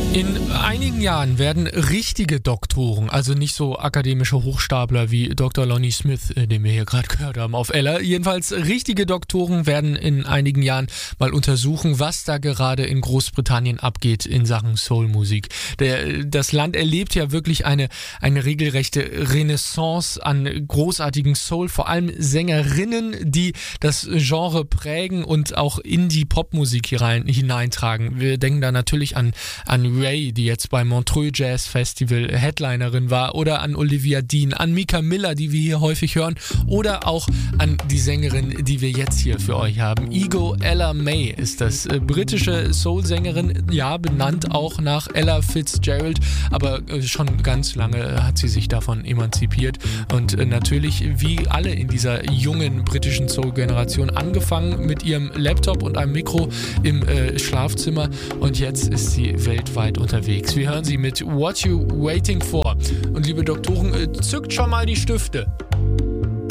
In einigen Jahren werden richtige Doktoren, also nicht so akademische Hochstapler wie Dr. Lonnie Smith, den wir hier gerade gehört haben auf Ella, jedenfalls richtige Doktoren werden in einigen Jahren mal untersuchen, was da gerade in Großbritannien abgeht in Sachen Soulmusik. Das Land erlebt ja wirklich eine regelrechte Renaissance an großartigen Soul, vor allem Sängerinnen, die das Genre prägen und auch in die Popmusik hineintragen. Wir denken da natürlich an Ray, die jetzt beim Montreux Jazz Festival Headlinerin war, oder an Olivia Dean, an Mika Miller, die wir hier häufig hören, oder auch an die Sängerin, die wir jetzt hier für euch haben. Ego Ella May ist das, britische Soul-Sängerin, ja, benannt auch nach Ella Fitzgerald, aber schon ganz lange hat sie sich davon emanzipiert und natürlich, wie alle in dieser jungen britischen Soul-Generation, angefangen mit ihrem Laptop und einem Mikro im Schlafzimmer, und jetzt ist sie weltweit unterwegs. Wir hören sie mit What You Waiting For. Und liebe Doktoren, zückt schon mal die Stifte.